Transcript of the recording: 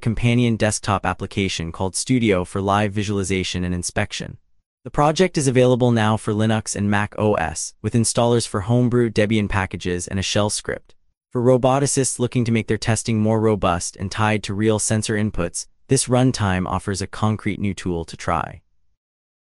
companion desktop application called Studio for live visualization and inspection. The project is available now for Linux and Mac OS, with installers for Homebrew, Debian packages, and a shell script. For roboticists looking to make their testing more robust and tied to real sensor inputs, this runtime offers a concrete new tool to try.